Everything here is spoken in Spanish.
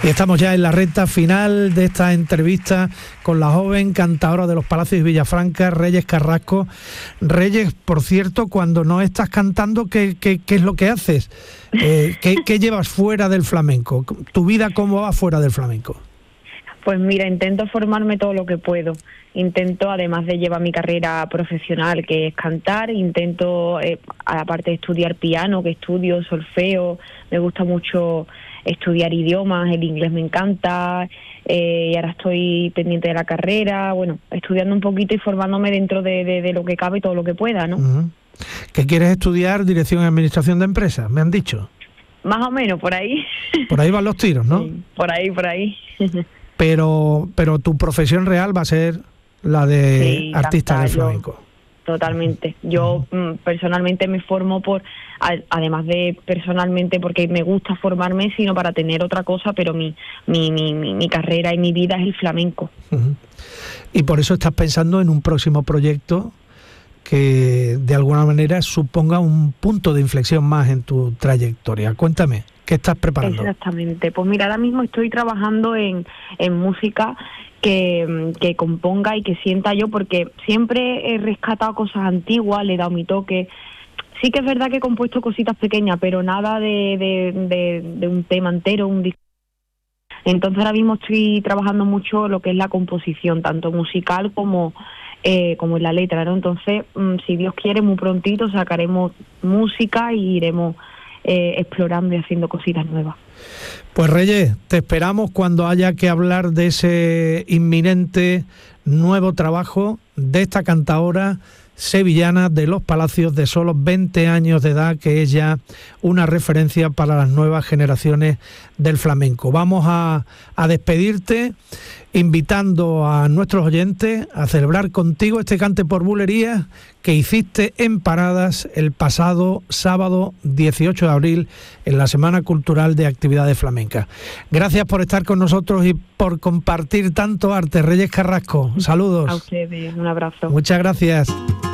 Y estamos ya en la recta final de esta entrevista con la joven cantadora de los Palacios de Villafranca, Reyes Carrasco. Reyes, por cierto, cuando no estás cantando, ¿qué es lo que haces? ¿Qué llevas fuera del flamenco? ¿Tu vida cómo va fuera del flamenco? Pues mira, intento formarme todo lo que puedo. Intento, además de llevar mi carrera profesional, que es cantar, intento, aparte de estudiar piano, que estudio solfeo, me gusta mucho estudiar idiomas, el inglés me encanta, y ahora estoy pendiente de la carrera, bueno, estudiando un poquito y formándome dentro de lo que cabe, todo lo que pueda, ¿no? Uh-huh. ¿Qué quieres estudiar? Dirección y Administración de Empresas, me han dicho. Más o menos, por ahí. Por ahí van los tiros, ¿no? Sí, por ahí. Pero tu profesión real va a ser la de artista del flamenco. Totalmente. Yo personalmente me formo además de personalmente porque me gusta formarme, sino para tener otra cosa, pero mi carrera y mi vida es el flamenco. Uh-huh. Y por eso estás pensando en un próximo proyecto que de alguna manera suponga un punto de inflexión más en tu trayectoria. Cuéntame, ¿qué estás preparando? Exactamente. Pues mira, ahora mismo estoy trabajando en música que componga y que sienta yo, porque siempre he rescatado cosas antiguas, le he dado mi toque. Sí que es verdad que he compuesto cositas pequeñas, pero nada de un tema entero, un disco. Entonces ahora mismo estoy trabajando mucho lo que es la composición, tanto musical como en la letra, ¿no? Entonces, si Dios quiere, muy prontito sacaremos música y iremos explorando y haciendo cositas nuevas. Pues Reyes, te esperamos cuando haya que hablar de ese inminente nuevo trabajo de esta cantadora sevillana de los Palacios, de solo 20 años de edad, que es ya una referencia para las nuevas generaciones del flamenco. Vamos a despedirte invitando a nuestros oyentes a celebrar contigo este cante por bulerías que hiciste en Paradas el pasado sábado 18 de abril en la Semana Cultural de Actividades Flamencas. Gracias por estar con nosotros y por compartir tanto arte. Reyes Carrasco, saludos. A ustedes, un abrazo. Muchas gracias.